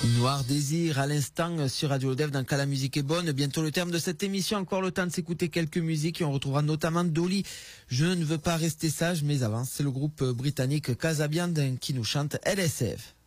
Noir Désir à l'instant sur Radio Dev dans Quand la musique est bonne. Bientôt le terme de cette émission. Encore le temps de s'écouter quelques musiques et on retrouvera notamment Dolly. Je ne veux pas rester sage, mais avant, c'est le groupe britannique Casabian qui nous chante LSF.